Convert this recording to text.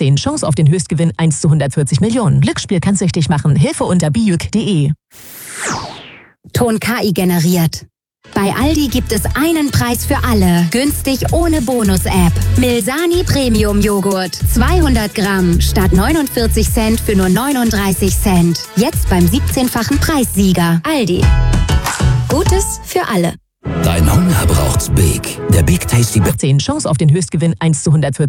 10 Chance auf den Höchstgewinn 1 zu 140 Millionen. Glücksspiel kann süchtig machen. Hilfe unter biüc.de. Ton KI generiert. Bei Aldi gibt es einen Preis für alle. Günstig ohne Bonus-App. Milsani Premium Joghurt. 200 Gramm statt 49 Cent für nur 39 Cent. Jetzt beim 17-fachen Preissieger. Aldi. Gutes für alle. Dein Hunger braucht's Big. Der Big Tasty 10 Chance auf den Höchstgewinn 1 zu 140